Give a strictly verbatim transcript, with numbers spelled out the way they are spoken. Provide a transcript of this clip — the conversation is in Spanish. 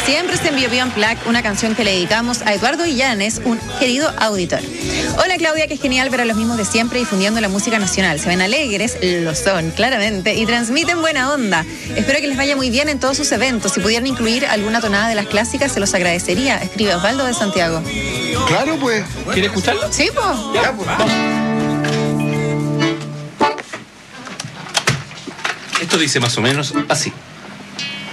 siempre se envió Bio Unplugged, una canción que le dedicamos a Eduardo Illanes, un querido auditor. Hola Claudia, que es genial ver a los mismos de siempre difundiendo la música nacional. Se ven alegres, lo son, claramente, y transmiten buena onda. Espero que les vaya muy bien en todos sus eventos. Si pudieran incluir alguna tonada de las clásicas, se los agradecería. Escribe Osvaldo de Santiago. Claro, pues. ¿Quieres escucharlo? Sí, pues. Ya, pues. Vamos. Esto dice más o menos así.